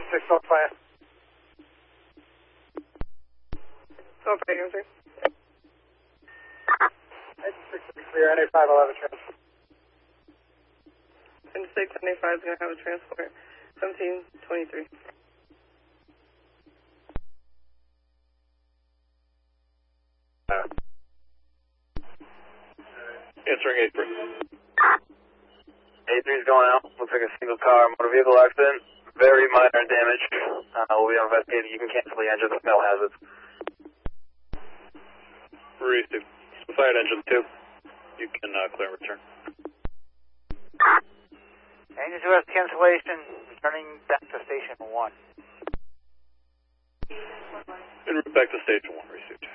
96 on fire. So fire, answer. 96 clear, NA511 transport. Interstate 1085 is going to have a transport 1723. Answering 8-3. 8-3 is going out. Looks like a single car motor vehicle accident. Very minor damage. We'll be investigating. You can cancel the engine. The smell hazards. Received. Fired engine 2. You can clear and return. Engine 2 has cancellation. Returning back to station 1. En route back to station 1. Received.